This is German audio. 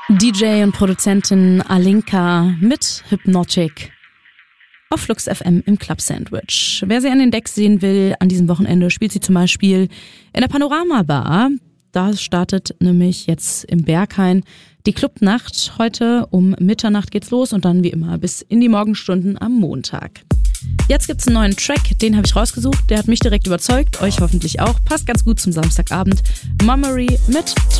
DJ und Produzentin Alinka mit Hypnotic auf Flux FM im Club Sandwich. Wer sie an den Decks sehen will, an diesem Wochenende spielt sie zum Beispiel in der Panorama Bar. Da startet nämlich jetzt im Berghain die Clubnacht. Heute um Mitternacht geht's los und dann wie immer bis in die Morgenstunden am Montag. Jetzt gibt's einen neuen Track, den habe ich rausgesucht. Der hat mich direkt überzeugt, euch hoffentlich auch. Passt ganz gut zum Samstagabend. Mummery mit